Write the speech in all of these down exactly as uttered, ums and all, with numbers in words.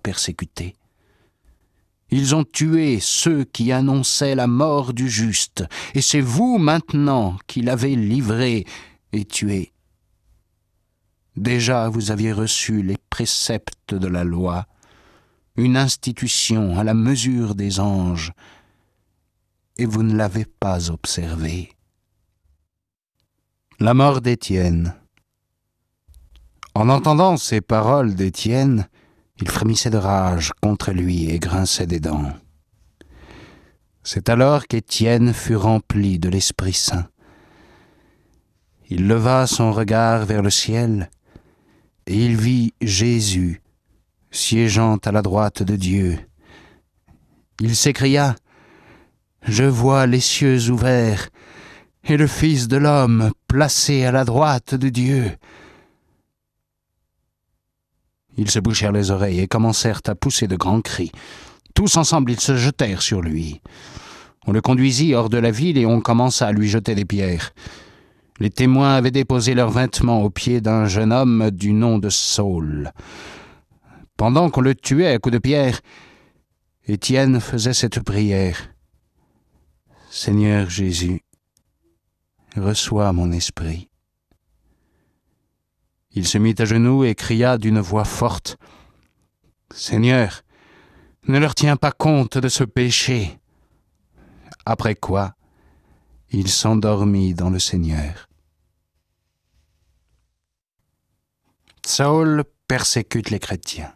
persécuté. Ils ont tué ceux qui annonçaient la mort du juste, et c'est vous maintenant qui l'avez livré et tué. Déjà vous aviez reçu les préceptes de la loi, une institution à la mesure des anges, et vous ne l'avez pas observée. La mort d'Étienne. En entendant ces paroles d'Étienne, il frémissait de rage contre lui et grinçait des dents. C'est alors qu'Étienne fut rempli de l'Esprit Saint. Il leva son regard vers le ciel, et il vit Jésus siégeant à la droite de Dieu. Il s'écria : « Je vois les cieux ouverts et le Fils de l'homme placé à la droite de Dieu. » Ils se bouchèrent les oreilles et commencèrent à pousser de grands cris. Tous ensemble, ils se jetèrent sur lui. On le conduisit hors de la ville et on commença à lui jeter des pierres. Les témoins avaient déposé leurs vêtements aux pieds d'un jeune homme du nom de Saul. Pendant qu'on le tuait à coups de pierre, Étienne faisait cette prière : « Seigneur Jésus, reçois mon esprit. » Il se mit à genoux et cria d'une voix forte : « Seigneur, ne leur tiens pas compte de ce péché. » Après quoi, il s'endormit dans le Seigneur. Saul persécute les chrétiens.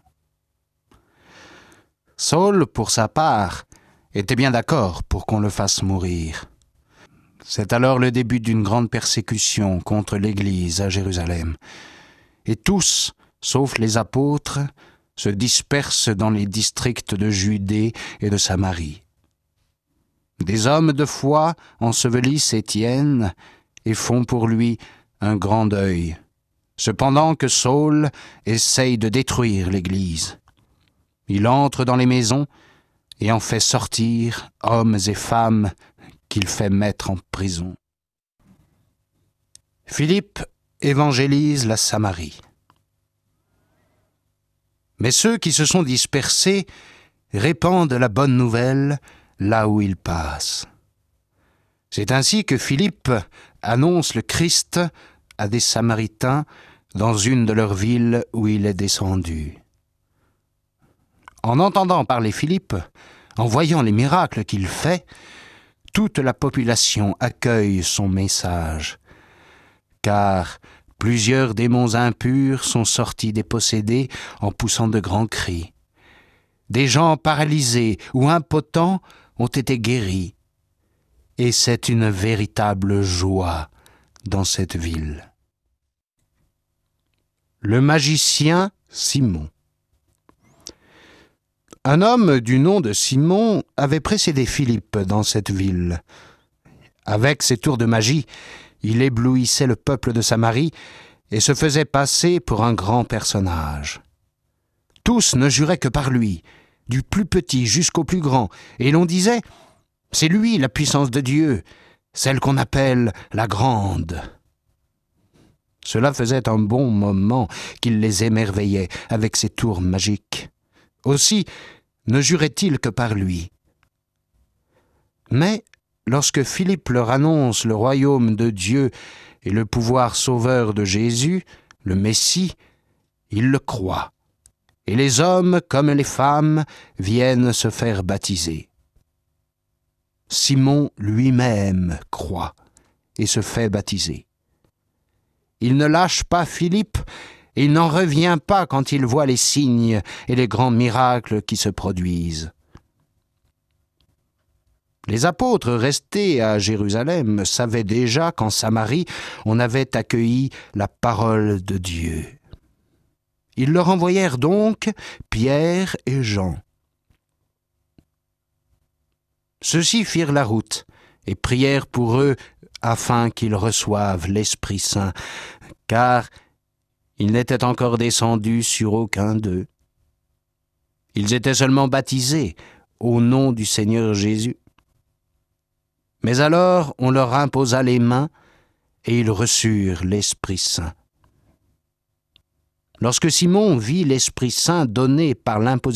Saul, pour sa part, était bien d'accord pour qu'on le fasse mourir. C'est alors le début d'une grande persécution contre l'Église à Jérusalem. Et tous, sauf les apôtres, se dispersent dans les districts de Judée et de Samarie. Des hommes de foi ensevelissent Étienne et font pour lui un grand deuil, cependant que Saul essaye de détruire l'Église. Il entre dans les maisons et en fait sortir hommes et femmes qu'il fait mettre en prison. Philippe évangélise la Samarie. Mais ceux qui se sont dispersés répandent la bonne nouvelle là où ils passent. C'est ainsi que Philippe annonce le Christ à des Samaritains dans une de leurs villes où il est descendu. En entendant parler Philippe, en voyant les miracles qu'il fait, toute la population accueille son message, car plusieurs démons impurs sont sortis des possédés en poussant de grands cris. Des gens paralysés ou impotents ont été guéris, et c'est une véritable joie dans cette ville. Le magicien Simon. Un homme du nom de Simon avait précédé Philippe dans cette ville. Avec ses tours de magie, il éblouissait le peuple de Samarie et se faisait passer pour un grand personnage. Tous ne juraient que par lui, du plus petit jusqu'au plus grand, et l'on disait « C'est lui la puissance de Dieu, celle qu'on appelle la grande ». Cela faisait un bon moment qu'il les émerveillait avec ses tours magiques. Aussi ne jurait-il que par lui. Mais lorsque Philippe leur annonce le royaume de Dieu et le pouvoir sauveur de Jésus, le Messie, ils le croient. Et les hommes comme les femmes viennent se faire baptiser. Simon lui-même croit et se fait baptiser. Il ne lâche pas Philippe et il n'en revient pas quand il voit les signes et les grands miracles qui se produisent. Les apôtres restés à Jérusalem savaient déjà qu'en Samarie, on avait accueilli la parole de Dieu. Ils leur envoyèrent donc Pierre et Jean. Ceux-ci firent la route et prièrent pour eux afin qu'ils reçoivent l'Esprit Saint, car il n'était encore descendu sur aucun d'eux. Ils étaient seulement baptisés au nom du Seigneur Jésus. Mais alors on leur imposa les mains et ils reçurent l'Esprit Saint. Lorsque Simon vit l'Esprit Saint donné par l'imposition